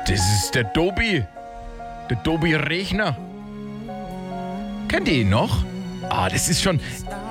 Das ist der Dobi. Der Dobi Regner. Kennt ihr ihn noch? Ah, das ist schon...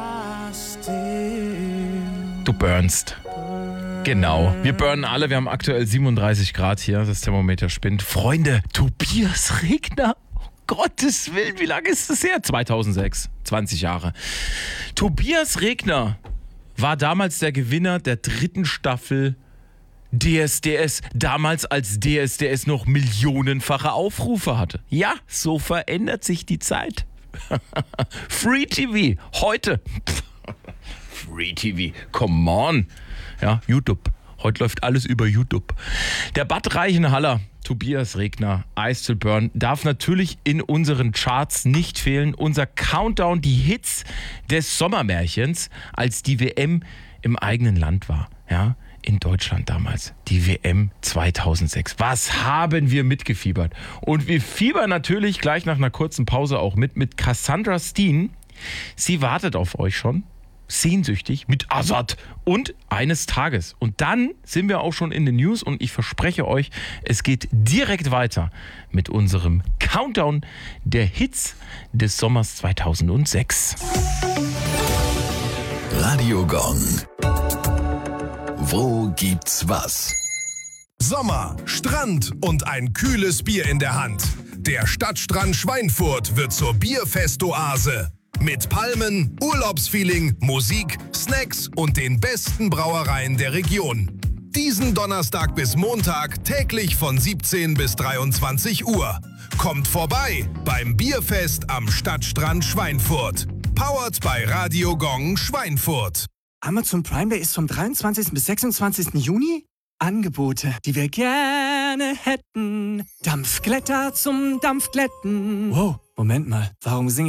Du burnst. Genau. Wir burnen alle. Wir haben aktuell 37 Grad hier. Das Thermometer spinnt. Freunde, Tobias Regner. Gottes Willen, wie lange ist das her? 2006. 20 Jahre. Tobias Regner war damals der Gewinner der 3. Staffel DSDS. Damals als DSDS noch millionenfache Aufrufe hatte. Ja, so verändert sich die Zeit. Free TV. Heute. Free TV. Come on. Ja, YouTube. Heute läuft alles über YouTube. Der Bad Reichenhaller, Tobias Regner, Ice to Burn, darf natürlich in unseren Charts nicht fehlen. Unser Countdown, die Hits des Sommermärchens, als die WM im eigenen Land war. Ja, in Deutschland damals. Die WM 2006. Was haben wir mitgefiebert? Und wir fiebern natürlich gleich nach einer kurzen Pause auch mit Cassandra Steen. Sie wartet auf euch schon. Sehnsüchtig mit Azad und eines Tages. Und dann sind wir auch schon in den News und ich verspreche euch, es geht direkt weiter mit unserem Countdown der Hits des Sommers 2006. Radio Gong. Wo gibt's was? Sommer, Strand und ein kühles Bier in der Hand. Der Stadtstrand Schweinfurt wird zur Bierfestoase. Mit Palmen, Urlaubsfeeling, Musik, Snacks und den besten Brauereien der Region. Diesen Donnerstag bis Montag täglich von 17 bis 23 Uhr. Kommt vorbei beim Bierfest am Stadtstrand Schweinfurt. Powered bei Radio Gong Schweinfurt. Amazon Prime Day ist vom 23. bis 26. Juni. Angebote, die wir gerne hätten. Dampfglätter zum Dampfglätten. Wow, Moment mal, warum singe